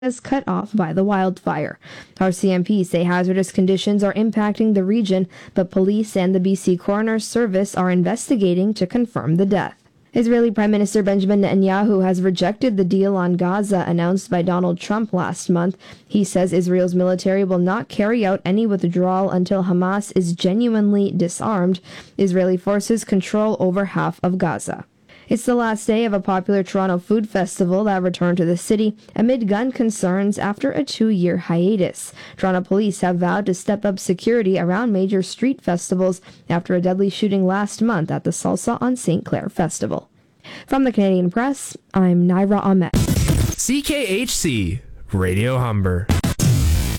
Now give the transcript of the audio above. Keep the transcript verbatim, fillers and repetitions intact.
is cut off by the wildfire. R C M P say hazardous conditions are impacting the region, but police and the B C Coroner's Service are investigating to confirm the death. Israeli Prime Minister Benjamin Netanyahu has rejected the deal on Gaza announced by Donald Trump last month. He says Israel's military will not carry out any withdrawal until Hamas is genuinely disarmed. Israeli forces control over half of Gaza. It's the last day of a popular Toronto food festival that returned to the city amid gun concerns after a two-year hiatus. Toronto police have vowed to step up security around major street festivals after a deadly shooting last month at the Salsa on Saint Clair Festival. From the Canadian Press, I'm Naira Ahmed. C K H C Radio Humber.